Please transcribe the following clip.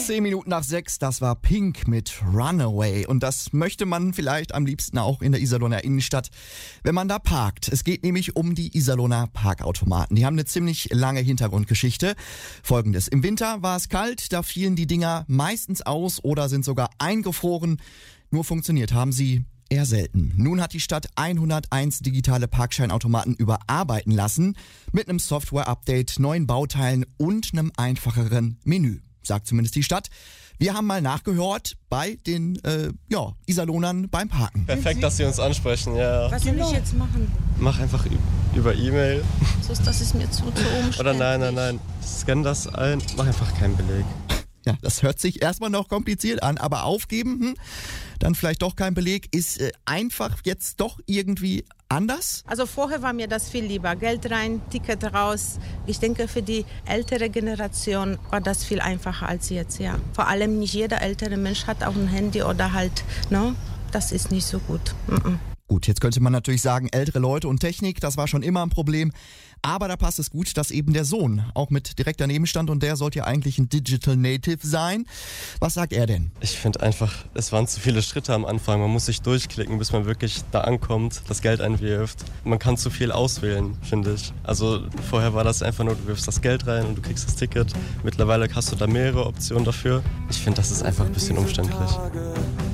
10 Minuten nach 6, das war Pink mit Runaway. Und das möchte man vielleicht am liebsten auch in der Iserlohner Innenstadt, wenn man da parkt. Es geht nämlich um die Iserlohner Parkautomaten. Die haben eine ziemlich lange Hintergrundgeschichte. Folgendes: Im Winter war es kalt, da fielen die Dinger meistens aus oder sind sogar eingefroren. Nur funktioniert haben sie eher selten. Nun hat die Stadt 101 digitale Parkscheinautomaten überarbeiten lassen, mit einem Software-Update, neuen Bauteilen und einem einfacheren Menü, sagt zumindest die Stadt. Wir haben mal nachgehört bei den Iserlohnern beim Parken. Perfekt, dass Sie uns ansprechen, ja. Was soll ich jetzt machen? Mach einfach über E-Mail. Das ist mir zu umständlich. Oder nein. Scan das ein, mach einfach keinen Beleg. Ja, das hört sich erstmal noch kompliziert an, aber aufgeben, dann vielleicht doch kein Beleg, ist einfach jetzt doch irgendwie anders? Also vorher war mir das viel lieber. Geld rein, Ticket raus. Ich denke, für die ältere Generation war das viel einfacher als jetzt, ja. Vor allem nicht jeder ältere Mensch hat auch ein Handy oder halt, das ist nicht so gut. Gut, jetzt könnte man natürlich sagen, ältere Leute und Technik, das war schon immer ein Problem. Aber da passt es gut, dass eben der Sohn auch mit direkt daneben stand und der sollte ja eigentlich ein Digital Native sein. Was sagt er denn? Ich finde einfach, es waren zu viele Schritte am Anfang. Man muss sich durchklicken, bis man wirklich da ankommt, das Geld einwirft. Man kann zu viel auswählen, finde ich. Also vorher war das einfach nur, du wirfst das Geld rein und du kriegst das Ticket. Mittlerweile hast du da mehrere Optionen dafür. Ich finde, das ist einfach ein bisschen umständlich.